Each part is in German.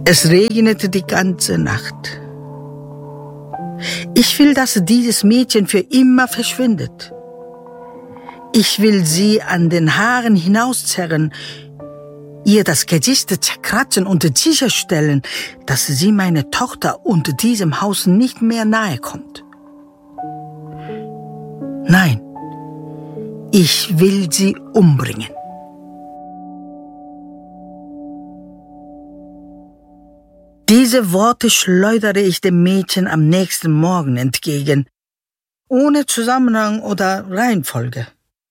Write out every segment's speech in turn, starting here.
Es regnete die ganze Nacht. Ich will, dass dieses Mädchen für immer verschwindet. Ich will sie an den Haaren hinauszerren, ihr das Gesicht zerkratzen und sicherstellen, dass sie meiner Tochter und diesem Haus nicht mehr nahe kommt. Nein, ich will sie umbringen. Diese Worte schleudere ich dem Mädchen am nächsten Morgen entgegen, ohne Zusammenhang oder Reihenfolge.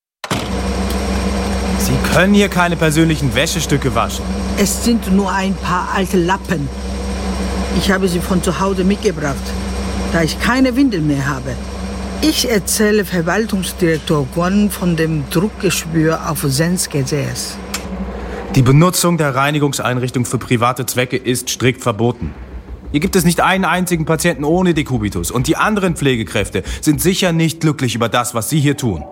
Sie können hier keine persönlichen Wäschestücke waschen. Es sind nur ein paar alte Lappen. Ich habe sie von zu Hause mitgebracht, da ich keine Windel mehr habe. Ich erzähle Verwaltungsdirektor Guan von dem Druckgeschwür auf Sens Gesäß. Die Benutzung der Reinigungseinrichtung für private Zwecke ist strikt verboten. Hier gibt es nicht einen einzigen Patienten ohne Dekubitus. Und die anderen Pflegekräfte sind sicher nicht glücklich über das, was Sie hier tun.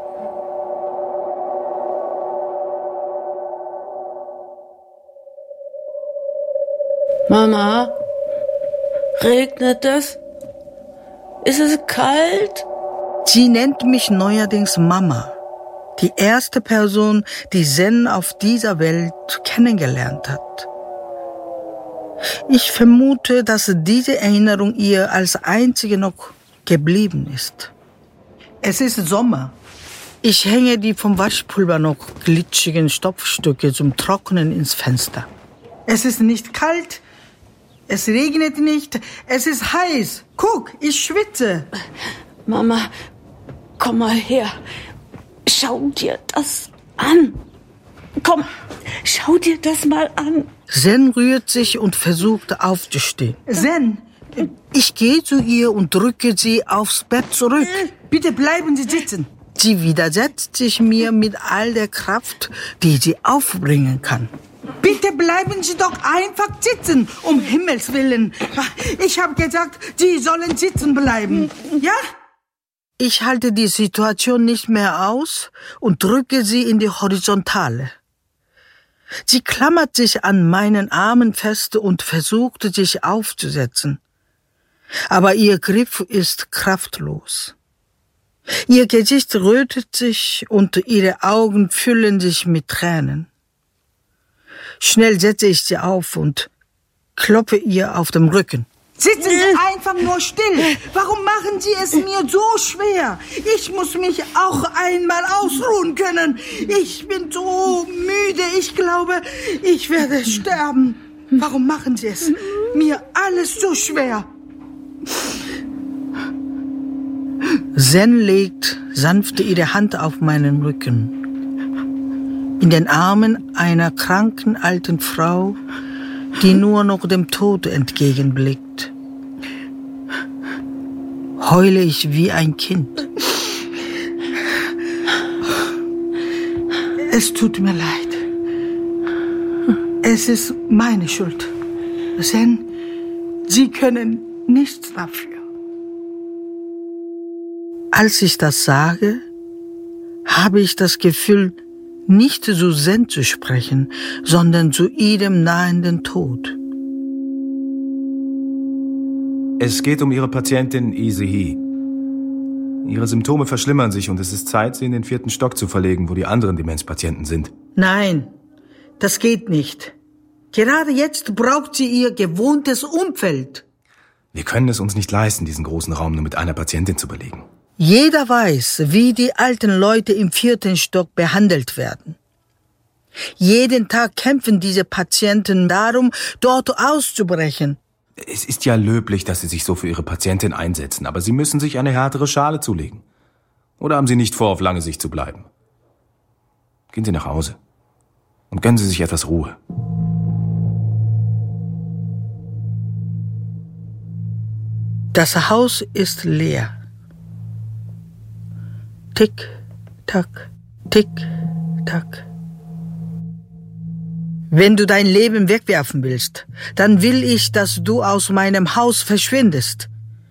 Mama, regnet es? Ist es kalt? Sie nennt mich neuerdings Mama. Die erste Person, die Zen auf dieser Welt kennengelernt hat. Ich vermute, dass diese Erinnerung ihr als einzige noch geblieben ist. Es ist Sommer. Ich hänge die vom Waschpulver noch glitschigen Stoffstücke zum Trocknen ins Fenster. Es ist nicht kalt, es regnet nicht, es ist heiß. Guck, ich schwitze. Mama, komm mal her. Schau dir das an. Komm, schau dir das mal an. Zen rührt sich und versucht aufzustehen. Zen, ich gehe zu ihr und drücke sie aufs Bett zurück. Bitte bleiben Sie sitzen. Sie widersetzt sich mir mit all der Kraft, die sie aufbringen kann. Bitte bleiben Sie doch einfach sitzen, um Himmels Willen. Ich habe gesagt, Sie sollen sitzen bleiben. Ja? Ich halte die Situation nicht mehr aus und drücke sie in die Horizontale. Sie klammert sich an meinen Armen fest und versucht, sich aufzusetzen. Aber ihr Griff ist kraftlos. Ihr Gesicht rötet sich und ihre Augen füllen sich mit Tränen. Schnell setze ich sie auf und klopfe ihr auf den Rücken. Sitzen Sie einfach nur still. Warum machen Sie es mir so schwer? Ich muss mich auch einmal ausruhen können. Ich bin so müde. Ich glaube, ich werde sterben. Warum machen Sie es mir alles so schwer? Zen legt sanft ihre Hand auf meinen Rücken. In den Armen einer kranken alten Frau, die nur noch dem Tod entgegenblickt. Heule ich wie ein Kind. Es tut mir leid. Es ist meine Schuld. Zen, Sie können nichts dafür. Als ich das sage, habe ich das Gefühl, nicht zu Zen zu sprechen, sondern zu ihrem nahenden Tod. Es geht um Ihre Patientin Ise-Hee. Ihre Symptome verschlimmern sich und es ist Zeit, sie in den 4. Stock zu verlegen, wo die anderen Demenzpatienten sind. Nein, das geht nicht. Gerade jetzt braucht sie ihr gewohntes Umfeld. Wir können es uns nicht leisten, diesen großen Raum nur mit einer Patientin zu belegen. Jeder weiß, wie die alten Leute im 4. Stock behandelt werden. Jeden Tag kämpfen diese Patienten darum, dort auszubrechen. Es ist ja löblich, dass Sie sich so für Ihre Patientin einsetzen, aber Sie müssen sich eine härtere Schale zulegen. Oder haben Sie nicht vor, auf lange Sicht zu bleiben? Gehen Sie nach Hause und gönnen Sie sich etwas Ruhe. Das Haus ist leer. Tick, tack, tick, tack. Wenn du dein Leben wegwerfen willst, dann will ich, dass du aus meinem Haus verschwindest.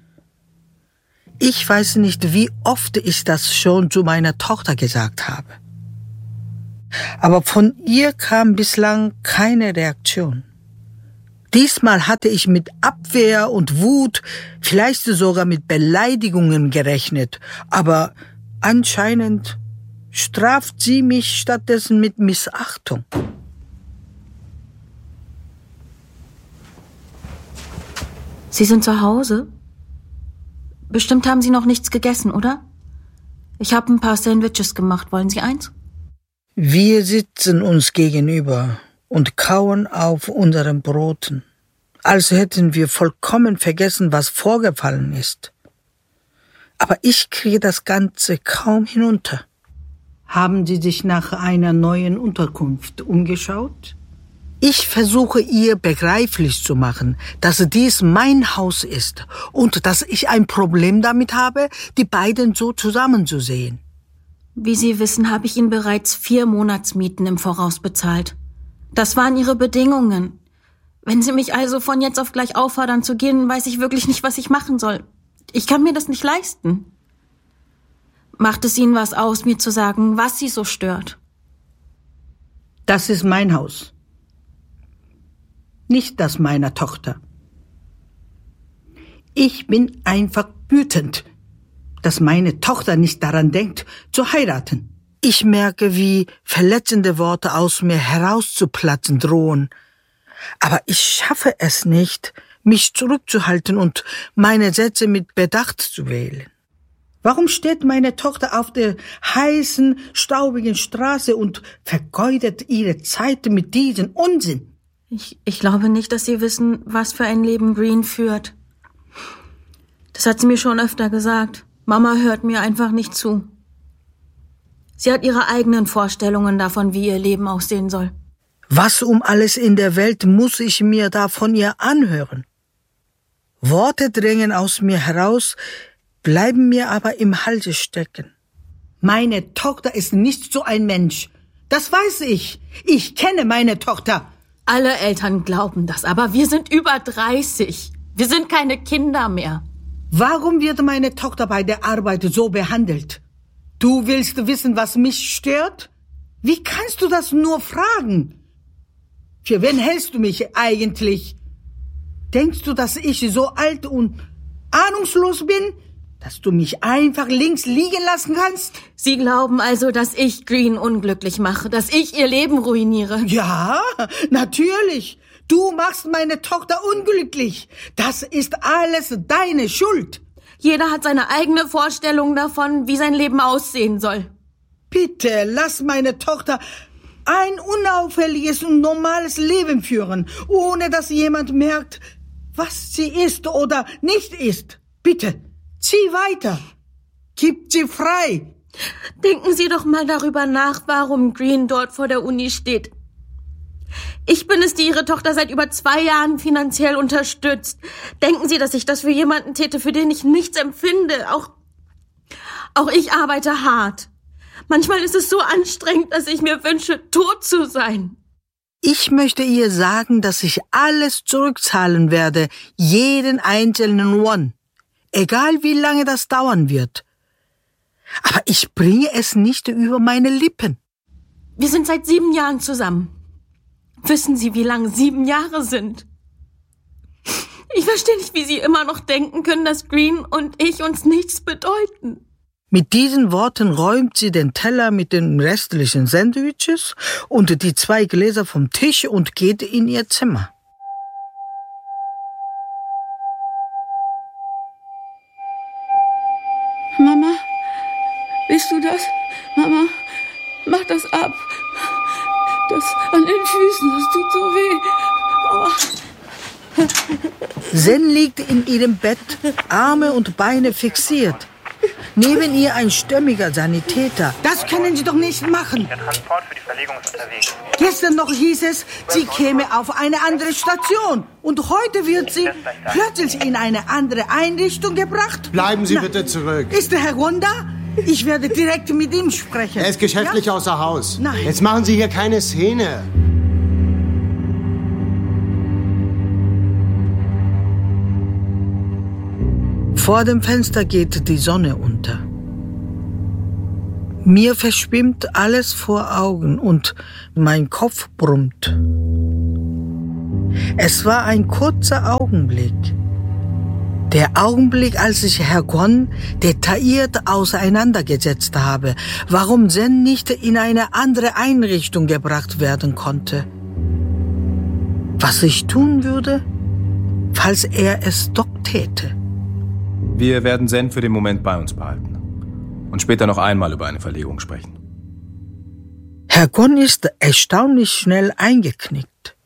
Ich weiß nicht, wie oft ich das schon zu meiner Tochter gesagt habe. Aber von ihr kam bislang keine Reaktion. Diesmal hatte ich mit Abwehr und Wut, vielleicht sogar mit Beleidigungen gerechnet. Aber anscheinend straft sie mich stattdessen mit Missachtung. Sie sind zu Hause? Bestimmt haben Sie noch nichts gegessen, oder? Ich habe ein paar Sandwiches gemacht. Wollen Sie eins? Wir sitzen uns gegenüber und kauen auf unseren Broten, als hätten wir vollkommen vergessen, was vorgefallen ist. Aber ich kriege das Ganze kaum hinunter. Haben Sie sich nach einer neuen Unterkunft umgeschaut? Ich versuche ihr begreiflich zu machen, dass dies mein Haus ist und dass ich ein Problem damit habe, die beiden so zusammenzusehen. Wie Sie wissen, habe ich Ihnen bereits 4 Monatsmieten im Voraus bezahlt. Das waren Ihre Bedingungen. Wenn Sie mich also von jetzt auf gleich auffordern zu gehen, weiß ich wirklich nicht, was ich machen soll. Ich kann mir das nicht leisten. Macht es Ihnen was aus, mir zu sagen, was Sie so stört? Das ist mein Haus. Nicht das meiner Tochter. Ich bin einfach wütend, dass meine Tochter nicht daran denkt, zu heiraten. Ich merke, wie verletzende Worte aus mir herauszuplatzen drohen. Aber ich schaffe es nicht, mich zurückzuhalten und meine Sätze mit Bedacht zu wählen. Warum steht meine Tochter auf der heißen, staubigen Straße und vergeudet ihre Zeit mit diesem Unsinn? Ich glaube nicht, dass Sie wissen, was für ein Leben Green führt. Das hat sie mir schon öfter gesagt. Mama hört mir einfach nicht zu. Sie hat ihre eigenen Vorstellungen davon, wie ihr Leben aussehen soll. Was um alles in der Welt muss ich mir da von ihr anhören? Worte drängen aus mir heraus, bleiben mir aber im Halse stecken. Meine Tochter ist nicht so ein Mensch. Das weiß ich. Ich kenne meine Tochter. Alle Eltern glauben das, aber wir sind über 30. Wir sind keine Kinder mehr. Warum wird meine Tochter bei der Arbeit so behandelt? Du willst wissen, was mich stört? Wie kannst du das nur fragen? Für wen hältst du mich eigentlich? Denkst du, dass ich so alt und ahnungslos bin, dass du mich einfach links liegen lassen kannst? Sie glauben also, dass ich Green unglücklich mache, dass ich ihr Leben ruiniere? Ja, natürlich. Du machst meine Tochter unglücklich. Das ist alles deine Schuld. Jeder hat seine eigene Vorstellung davon, wie sein Leben aussehen soll. Bitte, lass meine Tochter ein unauffälliges und normales Leben führen, ohne dass jemand merkt, was sie ist oder nicht ist. Bitte, zieh weiter. Gib sie frei. Denken Sie doch mal darüber nach, warum Green dort vor der Uni steht. Ich bin es, die Ihre Tochter seit über 2 Jahren finanziell unterstützt. Denken Sie, dass ich das für jemanden täte, für den ich nichts empfinde? Auch ich arbeite hart. Manchmal ist es so anstrengend, dass ich mir wünsche, tot zu sein. Ich möchte ihr sagen, dass ich alles zurückzahlen werde, jeden einzelnen Won. Egal wie lange das dauern wird. Aber ich bringe es nicht über meine Lippen. Wir sind seit 7 Jahren zusammen. Wissen Sie, wie lang 7 Jahre sind? Ich verstehe nicht, wie Sie immer noch denken können, dass Green und ich uns nichts bedeuten. Mit diesen Worten räumt sie den Teller mit den restlichen Sandwiches und die 2 Gläser vom Tisch und geht in ihr Zimmer. Mama, bist du das? Mama, mach das ab. Das an den Füßen, das tut so weh. Oh. Zen liegt in ihrem Bett, Arme und Beine fixiert. Neben ihr ein stämmiger Sanitäter. Das können Sie doch nicht machen. Der Transport für die Verlegung ist unterwegs. Gestern noch hieß es, sie käme auf eine andere Station. Und heute wird sie plötzlich in eine andere Einrichtung gebracht. Bleiben Sie bitte zurück. Ist der Herr Won da? Ich werde direkt mit ihm sprechen. Er ist geschäftlich außer Haus. Nein. Jetzt machen Sie hier keine Szene. Vor dem Fenster geht die Sonne unter. Mir verschwimmt alles vor Augen und mein Kopf brummt. Es war ein kurzer Augenblick. Der Augenblick, als ich Herr Kwon detailliert auseinandergesetzt habe, warum Zen nicht in eine andere Einrichtung gebracht werden konnte. Was ich tun würde, falls er es doch täte. Wir werden Zen für den Moment bei uns behalten und später noch einmal über eine Verlegung sprechen. Herr Kwon ist erstaunlich schnell eingeknickt.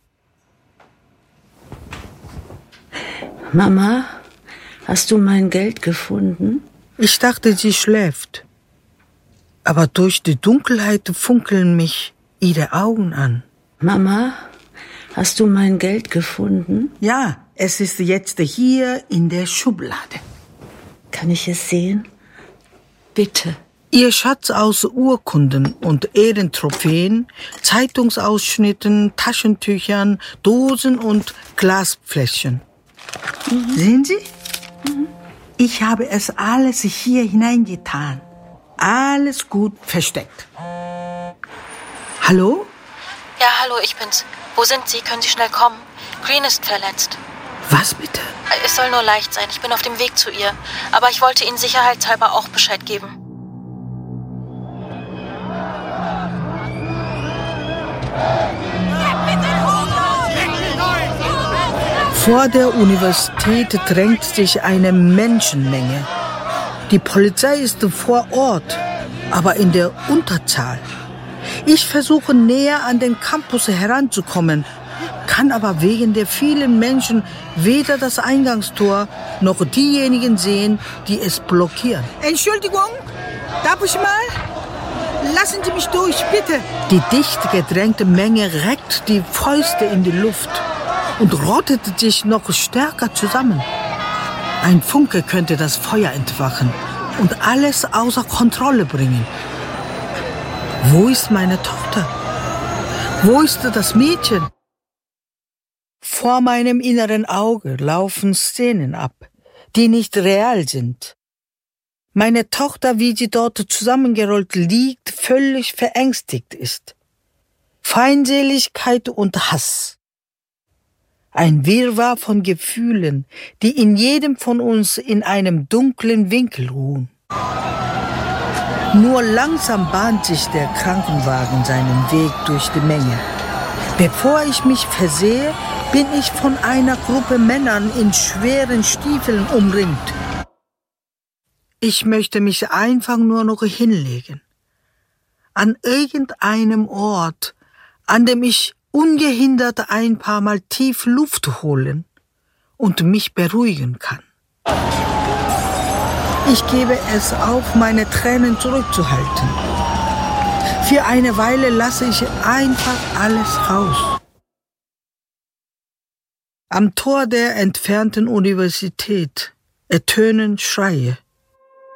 Mama, hast du mein Geld gefunden? Ich dachte, sie schläft. Aber durch die Dunkelheit funkeln mich ihre Augen an. Mama, hast du mein Geld gefunden? Ja, es ist jetzt hier in der Schublade. Kann ich es sehen? Bitte. Ihr Schatz aus Urkunden und Ehrentrophäen, Zeitungsausschnitten, Taschentüchern, Dosen und Glasfläschchen. Sehen Sie? Ich habe es alles hier hineingetan. Alles gut versteckt. Hallo? Ja, hallo, ich bin's. Wo sind Sie? Können Sie schnell kommen? Green ist verletzt. Was bitte? Es soll nur leicht sein. Ich bin auf dem Weg zu ihr. Aber ich wollte Ihnen sicherheitshalber auch Bescheid geben. Vor der Universität drängt sich eine Menschenmenge. Die Polizei ist vor Ort, aber in der Unterzahl. Ich versuche näher an den Campus heranzukommen, kann aber wegen der vielen Menschen weder das Eingangstor noch diejenigen sehen, die es blockieren. Entschuldigung, darf ich mal? Lassen Sie mich durch, bitte. Die dicht gedrängte Menge reckt die Fäuste in die Luft und rottet sich noch stärker zusammen. Ein Funke könnte das Feuer entfachen und alles außer Kontrolle bringen. Wo ist meine Tochter? Wo ist das Mädchen? Vor meinem inneren Auge laufen Szenen ab, die nicht real sind. Meine Tochter, wie sie dort zusammengerollt liegt, völlig verängstigt ist. Feindseligkeit und Hass. Ein Wirrwarr von Gefühlen, die in jedem von uns in einem dunklen Winkel ruhen. Nur langsam bahnt sich der Krankenwagen seinen Weg durch die Menge. Bevor ich mich versehe, bin ich von einer Gruppe Männern in schweren Stiefeln umringt. Ich möchte mich einfach nur noch hinlegen. An irgendeinem Ort, an dem ich ungehindert ein paar Mal tief Luft holen und mich beruhigen kann. Ich gebe es auf, meine Tränen zurückzuhalten. Für eine Weile lasse ich einfach alles raus. Am Tor der entfernten Universität ertönen Schreie.